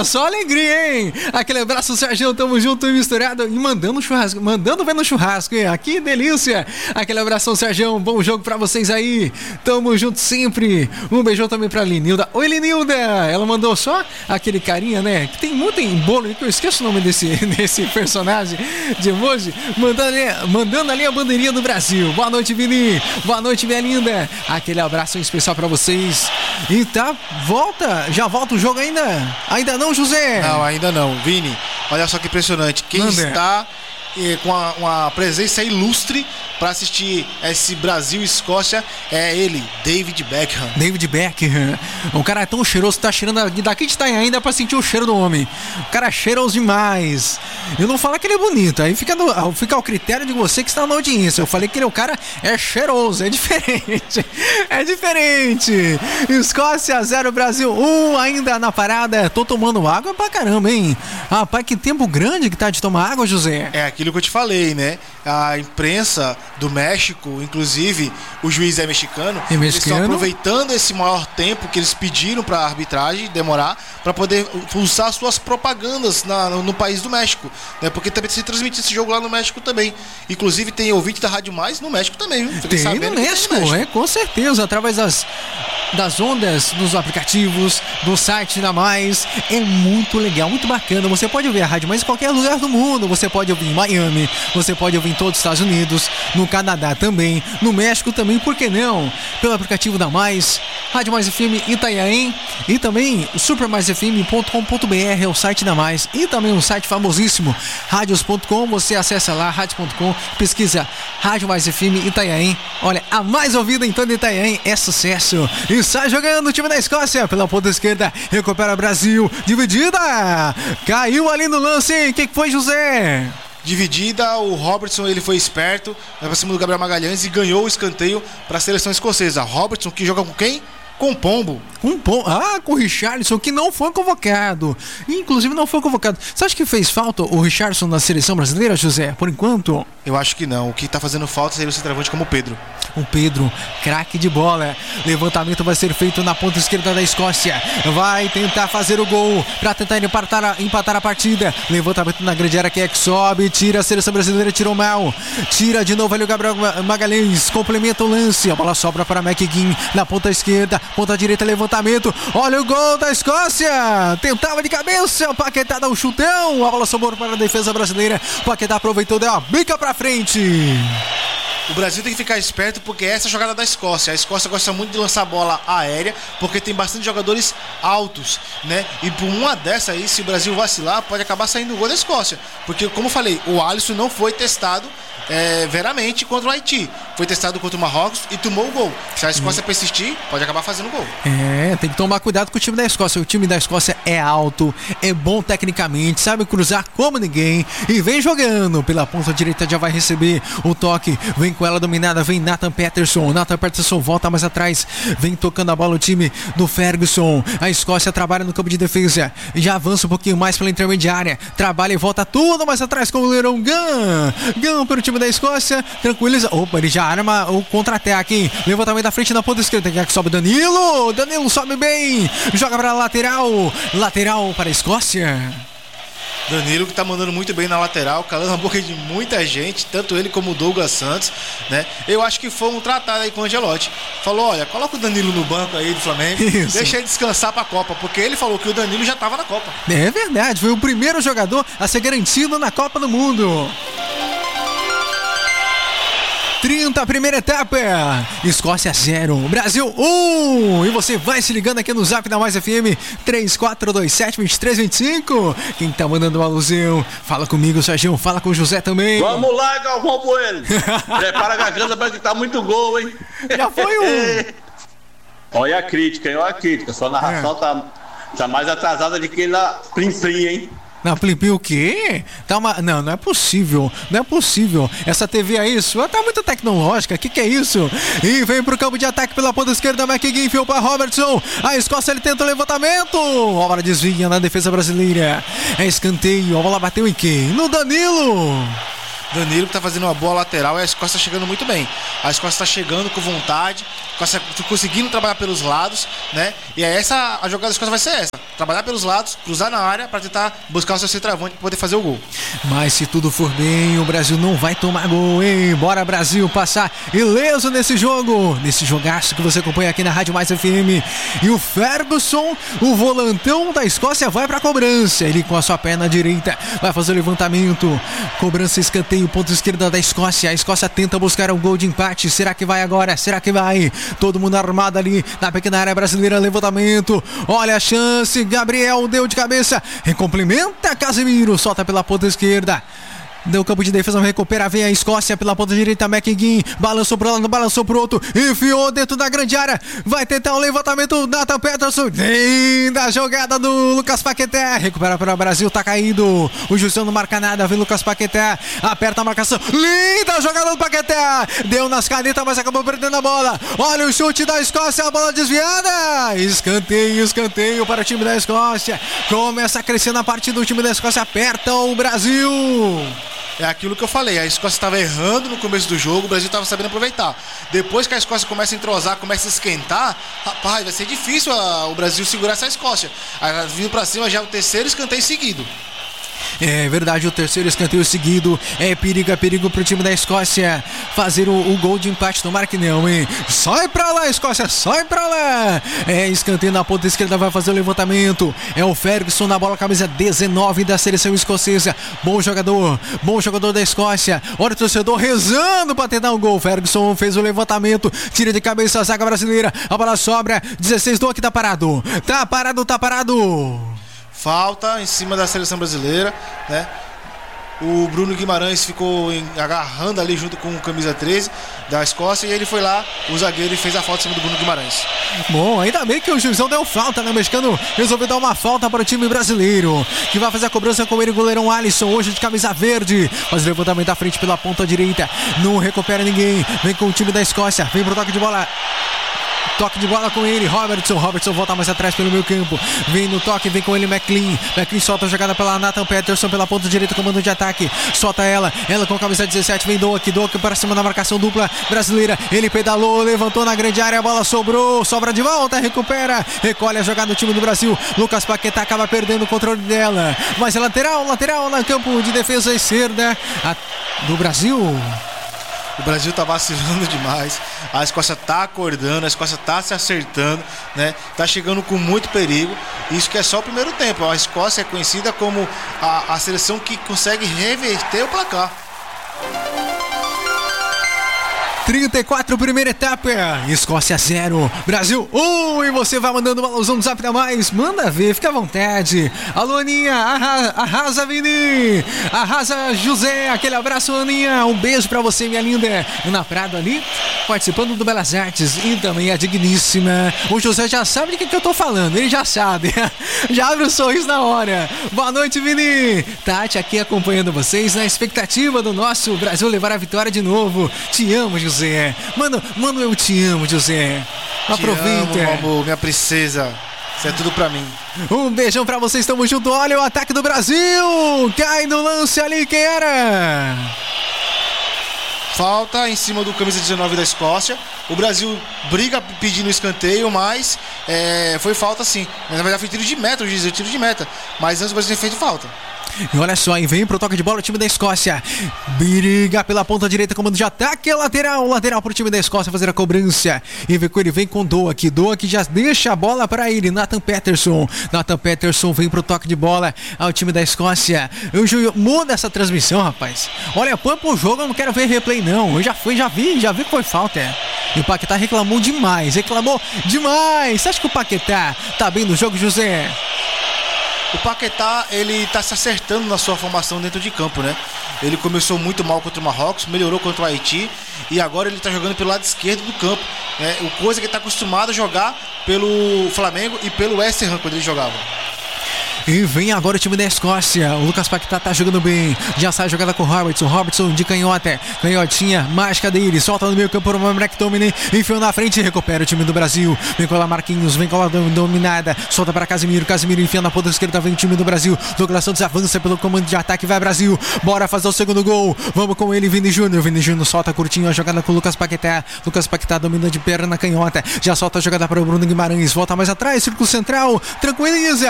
Olha só a alegria, hein? Aquele abraço, Sérgio, tamo junto e misturado. E mandando churrasco, mandando ver no churrasco, hein? Que delícia! Aquele abração, Sérgio, bom jogo pra vocês aí. Tamo junto sempre. Um beijão também pra Linilda. Oi, Linilda! Ela mandou só aquele carinha, né? Que tem muito em bolo, que eu esqueço o nome desse personagem de emoji. Mandando ali a bandeirinha do Brasil. Boa noite, Vini. Boa noite, minha linda. Aquele abraço especial pra vocês. E tá, já volta o jogo ainda? Ainda não, José? Não, ainda não. Vini, olha só que impressionante. Quem está com uma presença ilustre para assistir esse Brasil e Escócia é ele, David Beckham. David Beckham. O cara é tão cheiroso, tá cheirando daqui de Itanhaém, dá pra sentir o cheiro do homem. O cara é cheiroso demais. Eu não falo que ele é bonito, aí fica ao critério de você que está na audiência. Eu falei que o cara é cheiroso, é diferente. É diferente. Escócia 0, Brasil 1 ainda na parada. Tô tomando água pra caramba, hein? Rapaz, que tempo grande que tá de tomar água, José. É aquilo que eu te falei, né? A imprensa do México, inclusive o juiz é mexicano, eles estão aproveitando esse maior tempo que eles pediram para a arbitragem demorar para poder usar suas propagandas no país do México, né? Porque também se transmite esse jogo lá no México também. Inclusive tem ouvinte da Rádio Mais no México também. Tem no México, com certeza, através das ondas, dos aplicativos, do site da Mais. É muito legal, muito bacana. Você pode ouvir a Rádio Mais em qualquer lugar do mundo. Você pode ouvir em Miami, você pode ouvir em todos os Estados Unidos, no Canadá também, no México também, por que não? Pelo aplicativo da Mais, Rádio Mais FM Itanhaém e também supermaisfm.com.br é o site da Mais e também um site famosíssimo, radios.com, você acessa lá, radios.com, pesquisa Rádio Mais FM Itanhaém. Olha, a mais ouvida em todo Itanhaém é sucesso. E sai jogando o time da Escócia pela ponta esquerda, recupera Brasil, dividida, caiu ali no lance, hein? O que foi, José? Dividida, o Robertson ele foi esperto, vai pra cima do Gabriel Magalhães e ganhou o escanteio para a seleção escocesa. Robertson que joga com quem? Com o Pombo. Com o Richarlison, que não foi convocado. Inclusive não foi convocado. Você acha que fez falta o Richarlison na seleção brasileira, José? Por enquanto? Eu acho que não. O que tá fazendo falta seria o centroavante como o Pedro. O Pedro, craque de bola. Levantamento vai ser feito na ponta esquerda da Escócia. Vai tentar fazer o gol para tentar empatar a partida. Levantamento na grande área, que é que sobe. Tira a seleção brasileira, tirou mal. Tira de novo ali o Gabriel Magalhães. Complementa o lance. A bola sobra para McGinn na ponta esquerda. Ponta direita, levantamento. Olha o gol da Escócia. Tentava de cabeça. O Paquetá dá um chutão. A bola sobrou para a defesa brasileira. O Paquetá aproveitou, deu uma bica para frente. O Brasil tem que ficar esperto porque essa é a jogada da Escócia. A Escócia gosta muito de lançar bola aérea porque tem bastante jogadores altos, né? E por uma dessa aí, se o Brasil vacilar, pode acabar saindo o gol da Escócia. Porque, como eu falei, o Alisson não foi testado veramente contra o Haiti. Foi testado contra o Marrocos e tomou o gol. Se a Escócia persistir, pode acabar fazendo gol. Tem que tomar cuidado com o time da Escócia. O time da Escócia é alto, é bom tecnicamente, sabe cruzar como ninguém e vem jogando. Pela ponta direita já vai receber o toque. Vem com ela dominada, vem Nathan Peterson. Nathan Peterson volta mais atrás, vem tocando a bola o time do Ferguson. A Escócia trabalha no campo de defesa, já avança um pouquinho mais pela intermediária, trabalha e volta tudo mais atrás com o goleirão Gunn para o time da Escócia, tranquiliza. Opa, ele já arma o contra-ataque. Levantamento da frente na ponta esquerda. Quem é que sobe? Danilo sobe bem. Joga para a lateral para a Escócia. Danilo que tá mandando muito bem na lateral, calando a boca de muita gente, tanto ele como o Douglas Santos, né? Eu acho que foi um tratado aí com o Ancelotti. Falou, olha, coloca o Danilo no banco aí do Flamengo, deixa ele descansar pra Copa, porque ele falou que o Danilo já tava na Copa. É verdade, foi o primeiro jogador a ser garantido na Copa do Mundo. 30, primeira etapa, Escócia 0, Brasil 1, e você vai se ligando aqui no Zap da Mais FM 3427-2325, quem tá mandando uma alusão, fala comigo, Sérgio, fala com o José também. Vamos lá, Galvão Bueno, prepara a garganta pra gritar muito gol, hein. Já foi um. Olha a crítica, sua narração tá mais atrasada de que na Plim-Plim, hein. Na Plim-Plim o quê? Não é possível. Essa TV aí, sua tá muito tecnológica. Que é isso? E vem pro campo de ataque pela ponta esquerda. McGinn enfiou pra Robertson. A Escócia, ele tenta o levantamento. A bola desvia na defesa brasileira. É escanteio. A bola bateu em quem? No Danilo que tá fazendo uma boa lateral e a Escócia tá chegando muito bem. A Escócia tá chegando com vontade, conseguindo trabalhar pelos lados, né? E a jogada da Escócia vai ser essa. trabalhar pelos lados, cruzar na área para tentar buscar o seu centroavante para poder fazer o gol. Mas se tudo for bem, o Brasil não vai tomar gol, hein? Bora, Brasil, passar ileso nesse jogo, nesse jogaço que você acompanha aqui na Rádio Mais FM. E o Ferguson, o volantão da Escócia, vai pra cobrança. Ele com a sua perna direita vai fazer o levantamento. Cobrança, escanteio, ponta esquerda da Escócia. A Escócia tenta buscar um gol de empate. Será que vai agora? Será que vai? Todo mundo armado ali na pequena área brasileira. Levantamento. Olha a chance. Gabriel deu de cabeça. Recomplementa Casemiro. Solta pela ponta esquerda. Deu campo de defesa, recupera, vem a Escócia pela ponta direita, McGinn, balançou pro lado, balançou pro outro, enfiou dentro da grande área, vai tentar o levantamento, Nathan Peterson, linda jogada do Lucas Paquetá, recupera para o Brasil, tá caído, o Jussião não marca nada, vem Lucas Paquetá, aperta a marcação, linda jogada do Paquetá, deu nas canetas, mas acabou perdendo a bola, olha o chute da Escócia, a bola desviada, escanteio para o time da Escócia, começa a crescer na partida, o time da Escócia aperta o Brasil. É aquilo que eu falei, a Escócia estava errando no começo do jogo, o Brasil estava sabendo aproveitar. Depois que a Escócia começa a entrosar, começa a esquentar, rapaz, vai ser difícil o Brasil segurar essa Escócia. Aí vindo pra cima já é o terceiro escanteio seguido. É verdade, o terceiro escanteio seguido. É perigo pro time da Escócia fazer o gol de empate. Tomara que não, hein? Sai pra lá, Escócia, sai pra lá. É escanteio na ponta esquerda, vai fazer o levantamento. É o Ferguson na bola, camisa 19 da seleção escocesa. Bom jogador da Escócia. Olha o torcedor rezando pra tentar um gol. Ferguson fez o levantamento, tira de cabeça a zaga brasileira. A bola sobra, 16 do aqui, tá parado. Tá parado. Falta em cima da seleção brasileira, né? O Bruno Guimarães ficou agarrando ali junto com o camisa 13 da Escócia e ele foi lá, o zagueiro, e fez a falta em cima do Bruno Guimarães. Bom, ainda bem que o juizão deu falta, né? O mexicano resolveu dar uma falta para o time brasileiro, que vai fazer a cobrança com ele, o goleirão Alisson, hoje de camisa verde. Faz o levantamento à frente pela ponta direita, não recupera ninguém, vem com o time da Escócia, vem pro toque de bola. Toque de bola com ele, Robertson volta mais atrás pelo meio campo, vem no toque, vem com ele McLean solta a jogada pela Nathan Peterson, pela ponta direita, comando de ataque, solta ela com a camisa 17, vem Doak para cima da marcação dupla brasileira, ele pedalou, levantou na grande área, a bola sobra de volta, recupera, recolhe a jogada do time do Brasil, Lucas Paquetá acaba perdendo o controle dela, mas é lateral no campo de defesa esquerda do Brasil. O Brasil tá vacilando demais. A Escócia tá acordando, a Escócia tá se acertando, né? Tá chegando com muito perigo. Isso que é só o primeiro tempo. A Escócia é conhecida como a seleção que consegue reverter o placar. 34, primeira etapa, Escócia 0, Brasil 1, e você vai mandando uma alusão no Zap da Mais, manda ver, fica à vontade. Alô, Aninha, arrasa, Vini, arrasa, José, aquele abraço, Aninha, um beijo pra você, minha linda. Ana Prado ali, participando do Belas Artes, e também a digníssima. O José já sabe de que eu tô falando, ele já sabe, já abre o sorriso na hora. Boa noite, Vini. Tati aqui acompanhando vocês na expectativa do nosso Brasil levar a vitória de novo. Te amo, José. Mano, eu te amo, José. Aproveita. Te amo, meu amor, minha princesa. Isso é tudo pra mim. Um beijão pra vocês, tamo junto. Olha o ataque do Brasil. Cai no lance ali, quem era? Falta em cima do camisa 19 da Escócia. O Brasil briga pedindo escanteio, mas foi falta sim. Na verdade foi tiro de meta, o juiz deu tiro de meta. Mas antes o Brasil tem feito falta. E olha só, e vem pro toque de bola o time da Escócia. Briga pela ponta direita, comando de ataque, lateral pro time da Escócia fazer a cobrança. E ele vem com Doak já deixa a bola pra ele, Nathan Peterson vem pro toque de bola ao time da Escócia. Muda essa transmissão, rapaz. Olha, põe pro jogo, eu não quero ver replay não. Eu já vi que foi falta. E o Paquetá reclamou demais. Você acha que o Paquetá tá bem no jogo, José? O Paquetá, ele tá se acertando na sua formação dentro de campo, né? Ele começou muito mal contra o Marrocos, melhorou contra o Haiti e agora ele tá jogando pelo lado esquerdo do campo, né? Coisa que ele tá acostumado a jogar pelo Flamengo e pelo West Ham quando ele jogava. E vem agora o time da Escócia. O Lucas Paquetá tá jogando bem. Já sai a jogada com o Robertson de canhota. Canhotinha, mágica dele. Solta no meio campo para o McTominay. Enfiou na frente e recupera o time do Brasil. Vem com lá Marquinhos, vem com lá dominada. Solta para Casemiro enfia na ponta esquerda. Vem o time do Brasil. Douglas Santos avança pelo comando de ataque. Vai Brasil. Bora fazer o segundo gol. Vamos com ele, Vini Júnior. Vini Júnior solta curtinho a jogada com o Lucas Paquetá. Lucas Paquetá domina de perna na canhota. Já solta a jogada para o Bruno Guimarães. Volta mais atrás, círculo central. Tranquiliza.